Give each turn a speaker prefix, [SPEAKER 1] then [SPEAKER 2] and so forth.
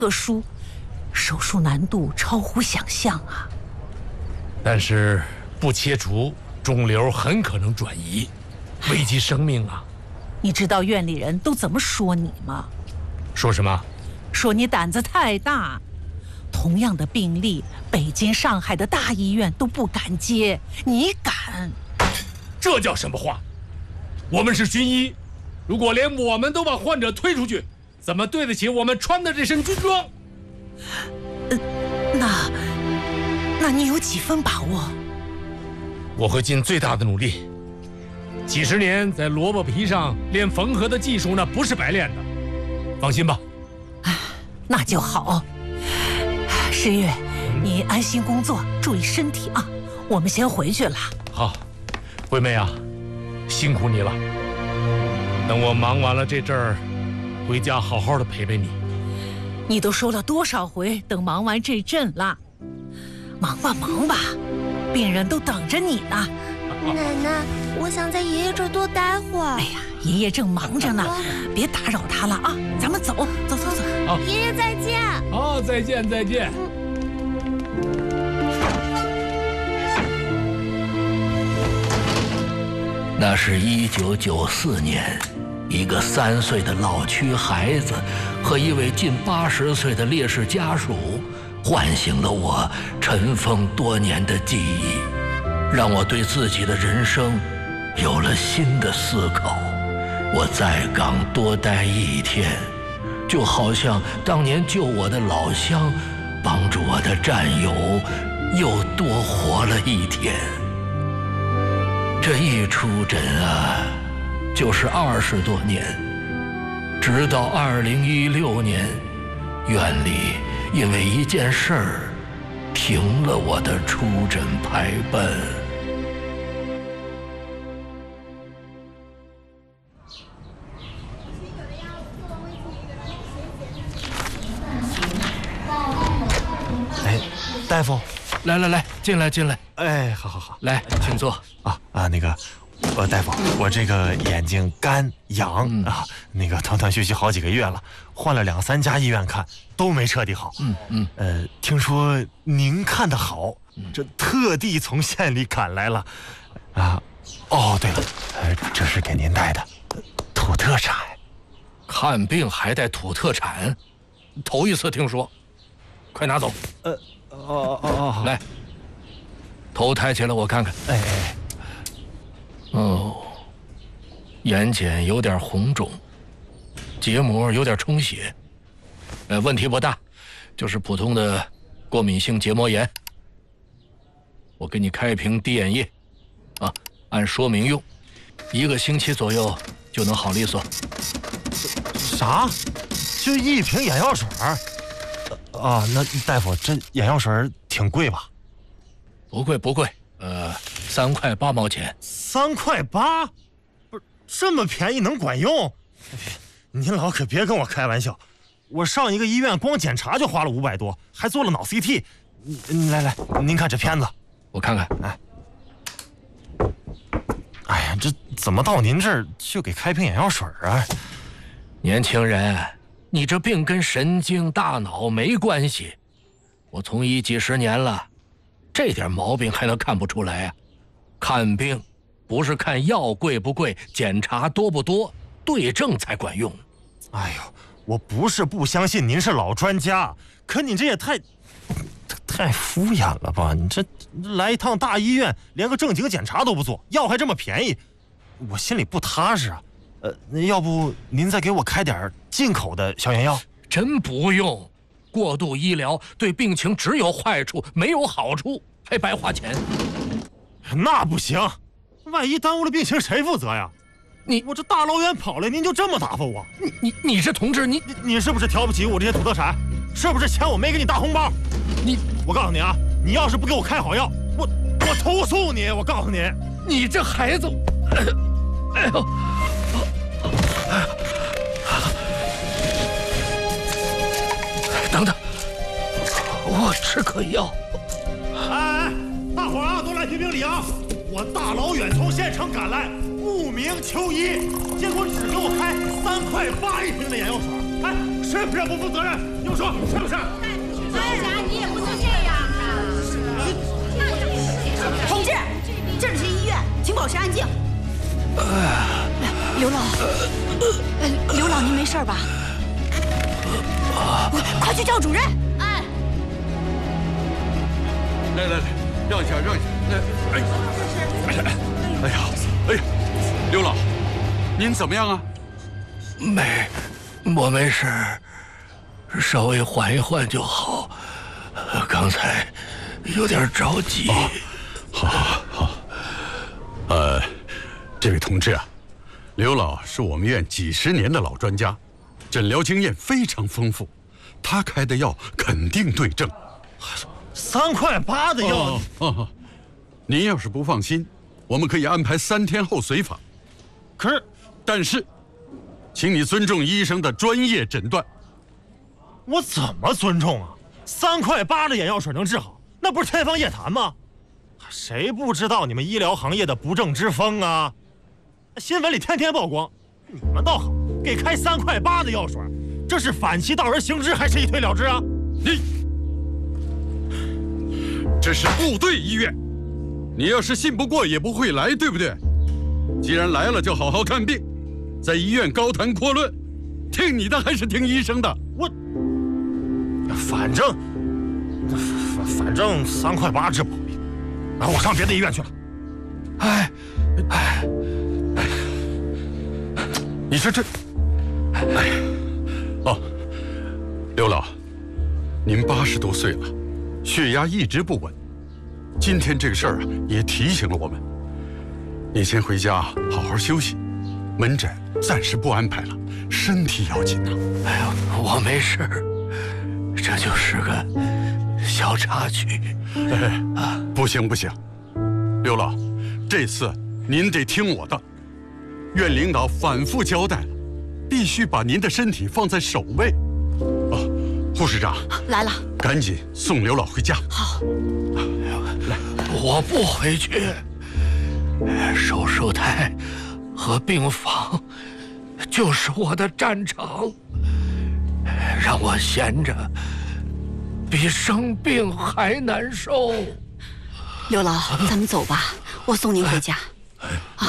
[SPEAKER 1] 个书，手术难度超乎想象啊！
[SPEAKER 2] 但是不切除，肿瘤很可能转移，危及生命啊！
[SPEAKER 1] 你知道院里人都怎么说你吗？
[SPEAKER 2] 说什么？
[SPEAKER 1] 说你胆子太大。同样的病例，北京、上海的大医院都不敢接，你敢？
[SPEAKER 2] 这叫什么话？我们是军医，如果连我们都把患者推出去，怎么对得起我们穿的这身军装？
[SPEAKER 1] 那你有几分把握？
[SPEAKER 2] 我会尽最大的努力。几十年在萝卜皮上练缝合的技术，那不是白练的。放心吧。
[SPEAKER 1] 那就好。诗玉，你安心工作，注意身体啊。我们先回去了。
[SPEAKER 2] 好，惠妹啊，辛苦你了。等我忙完了这阵儿，回家好好的陪陪你。
[SPEAKER 1] 你都说了多少回等忙完这阵了？忙吧忙吧，病人都等着你呢。
[SPEAKER 3] 奶奶，我想在爷爷这儿多待会儿。
[SPEAKER 1] 哎呀，爷爷正忙着呢，别打扰他了啊！咱们走。
[SPEAKER 2] 好，
[SPEAKER 3] 爷爷再见。
[SPEAKER 2] 好，再见再见。
[SPEAKER 4] 那是1994年，一个3岁的老区孩子和一位近80岁的烈士家属，唤醒了我尘封多年的记忆，让我对自己的人生有了新的思考。我在岗多待1天，就好像当年救我的老乡，帮助我的战友又多活了1天。这一出诊啊，就是20多年，直到2016年，院里因为一件事儿停了我的出诊排班。
[SPEAKER 5] 哎，大夫，
[SPEAKER 4] 来，进来。
[SPEAKER 5] 哎，好，
[SPEAKER 4] 来，请坐。
[SPEAKER 5] 那个，大夫，我这个眼睛干痒啊，那个断断续续好几个月了，换了2、3家医院看，都没彻底好。听说您看得好，这特地从县里赶来了。哦，对了，这是给您带的土特产。
[SPEAKER 4] 看病还带土特产，头一次听说，快拿走。来，头抬起来我看看。眼睑有点红肿，结膜有点充血，问题不大，就是普通的过敏性结膜炎。我给你开瓶滴眼液，按说明用，1个星期左右就能好利索。
[SPEAKER 5] 啥？就1瓶眼药水？那大夫，这眼药水挺贵吧？
[SPEAKER 4] 不贵，3块8毛钱。
[SPEAKER 5] 3块8？不是这么便宜能管用？您老可别跟我开玩笑，我上一个医院光检查就花了500多，还做了脑 CT。来，您看这片子，
[SPEAKER 4] 我看看。
[SPEAKER 5] 哎呀，这怎么到您这儿就给开瓶眼药水啊？
[SPEAKER 4] 年轻人，你这病跟神经大脑没关系，我从医几10年了，这点毛病还能看不出来啊？看病不是看药贵不贵，检查多不多，对症才管用。
[SPEAKER 5] 哎呦，我不是不相信您是老专家，可你这也太敷衍了吧？你这来一趟大医院，连个正经检查都不做，药还这么便宜，我心里不踏实啊。要不您再给我开点进口的消炎药？
[SPEAKER 4] 真不用，过度医疗对病情只有坏处，没有好处，还白花钱。
[SPEAKER 5] 那不行，万一耽误了病情谁负责呀？我这大老远跑来，您就这么打发我？
[SPEAKER 4] 你这同志，
[SPEAKER 5] 你是不是瞧不起我这些土特产？是不是钱我没给你大红包？我告诉你啊，你要是不给我开好药，我投诉你！我告诉你，
[SPEAKER 4] 你这孩子，哎呦！等等，我吃颗药。
[SPEAKER 5] 大伙儿啊，都来评评理啊！我大老远从县城赶来，慕名求医，结果只给我开3块8一瓶的眼药水。
[SPEAKER 6] 是不是不负责任？你们说是不是？
[SPEAKER 7] 哎呀，你也不能这样啊！
[SPEAKER 8] 同志，这里是医院，请保持安静。刘老，刘老，您没事吧？快去叫主任！
[SPEAKER 7] 哎，
[SPEAKER 6] 来，让一下，让一下。哎呀，刘老，您怎么样啊？
[SPEAKER 4] 我没事，稍微缓一缓就好。刚才有点着急。
[SPEAKER 6] 好。这位同志啊，刘老是我们院几十年的老专家，诊疗经验非常丰富，他开的药肯定对症。
[SPEAKER 5] 3块8的药。
[SPEAKER 6] 您要是不放心，我们可以安排3天后随访。但是，请你尊重医生的专业诊断。
[SPEAKER 5] 我怎么尊重啊？3块8的眼药水能治好，那不是天方夜谭吗？谁不知道你们医疗行业的不正之风啊？新闻里天天曝光，你们倒好，给开3块8的药水，这是反其道而行之，还是一退了之啊？
[SPEAKER 6] 这是部队医院，你要是信不过也不会来，对不对？既然来了，就好好看病，在医院高谈阔论，听你的还是听医生的？
[SPEAKER 5] 反正3块8治不好病，我上别的医院去了。
[SPEAKER 6] 你说这，刘老，您80多岁了，血压一直不稳，今天这个事儿啊，也提醒了我们。你先回家好好休息，门诊暂时不安排了，身体要紧呐。
[SPEAKER 4] 我没事，这就是个小插曲。
[SPEAKER 6] 不行，刘老，这次您得听我的。院领导反复交代了，必须把您的身体放在首位。护士长
[SPEAKER 8] 来了，
[SPEAKER 6] 赶紧送刘老回家。
[SPEAKER 8] 好，
[SPEAKER 6] 来，
[SPEAKER 4] 我不回去。手术台和病房就是我的战场，让我闲着比生病还难受。
[SPEAKER 8] 刘老，咱们走吧，我送您回家。